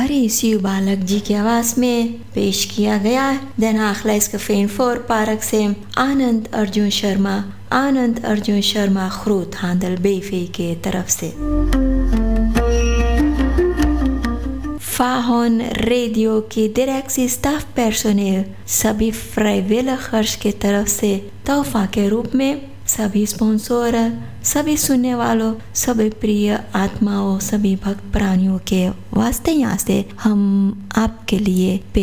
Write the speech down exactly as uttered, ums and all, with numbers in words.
Harish you बालक जी की आवाज में पेश किया गया Den Achleis Café four park से आनंद अर्जुन शर्मा आनंद अर्जुन शर्मा खरूद हांदल बेफे के तरफ से। फाहन रेडियो के डायरेक्ट स्टाफ पर्सोनेल सभी फ्राइविलर्स के तरफ से तोहफा के रूप में सभी स्पॉन्सर, सभी सुनने वालों, सभी प्रिय आत्माओं, सभी भक्त प्राणियों के वास्ते यहाँ से हम आपके लिए